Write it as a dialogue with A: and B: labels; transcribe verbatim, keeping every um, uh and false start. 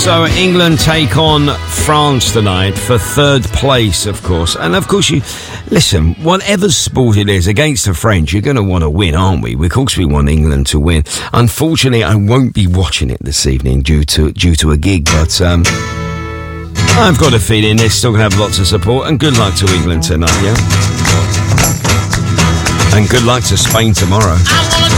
A: So England take on France tonight for third place, of course. And of course, you listen, whatever sport it is, against the French, you're going to want to win, aren't we? Of course we want England to win. Unfortunately, I won't be watching it this evening due to due to a gig, but um, I've got a feeling they're still going to have lots of support. And good luck to England tonight, yeah? And good luck to Spain tomorrow.